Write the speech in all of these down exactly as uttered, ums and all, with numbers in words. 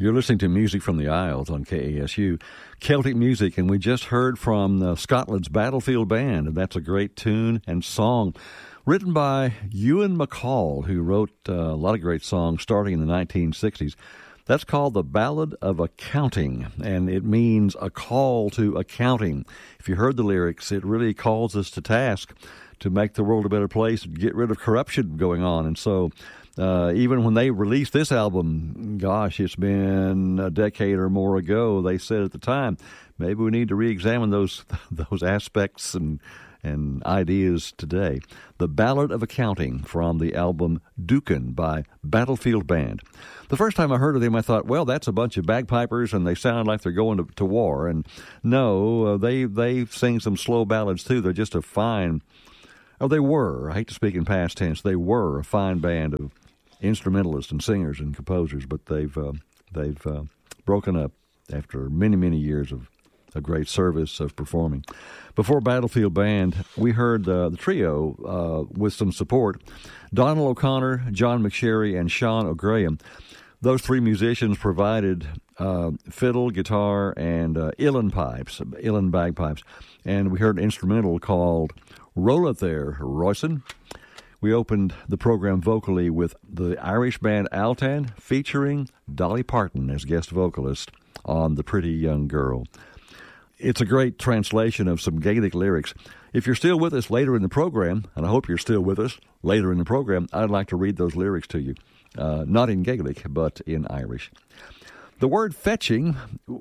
You're listening to Music from the Isles on K A S U, Celtic music, and we just heard from uh, Scotland's Battlefield Band, and that's a great tune and song written by Ewan MacColl, who wrote uh, a lot of great songs starting in the nineteen sixties. That's called The Ballad of Accounting, and it means a call to accounting. If you heard the lyrics, it really calls us to task to make the world a better place and get rid of corruption going on. And so uh, even when they released this album, gosh, it's been a decade or more ago, they said at the time, maybe we need to re-examine those those aspects and and ideas today. The Ballad of Accounting from the album Ducan by Battlefield Band. The first time I heard of them, I thought, well, that's a bunch of bagpipers, and they sound like they're going to, to war. And no, uh, they they sing some slow ballads, too. They're just a fine, oh, they were, I hate to speak in past tense, they were a fine band of instrumentalists and singers and composers, but they've, uh, they've uh, broken up after many, many years of a great service of performing. Before Battlefield Band, we heard uh, the trio uh, with some support, Donald O'Connor, John McSherry, and Sean O'Graham. Those three musicians provided uh, fiddle, guitar, and uh, uilleann pipes, uilleann bagpipes. And we heard an instrumental called Roll It There, Roisin. We opened the program vocally with the Irish band Altan, featuring Dolly Parton as guest vocalist on The Pretty Young Girl. It's a great translation of some Gaelic lyrics. If you're still with us later in the program, and I hope you're still with us later in the program, I'd like to read those lyrics to you. Uh, not in Gaelic, but in Irish. The word fetching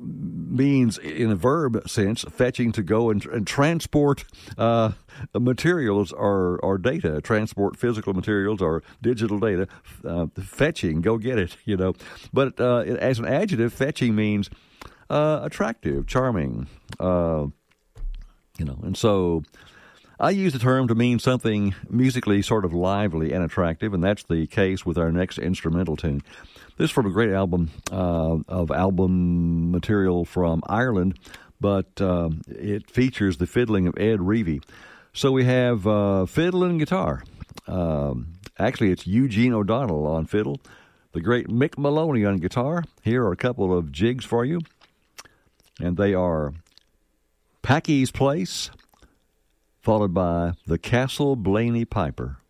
means, in a verb sense, fetching to go and, and transport uh, materials or, or data, transport physical materials or digital data. Uh, fetching, go get it, you know. But uh, as an adjective, fetching means uh, attractive, charming, uh, you know. And so I use the term to mean something musically sort of lively and attractive, and that's the case with our next instrumental tune. This is from a great album uh, of album material from Ireland, but uh, it features the fiddling of Ed Reevy. So we have uh, fiddle and guitar. Um, actually, it's Eugene O'Donnell on fiddle, the great Mick Maloney on guitar. Here are a couple of jigs for you, and they are Packy's Place, followed by the Castle Blaney Piper.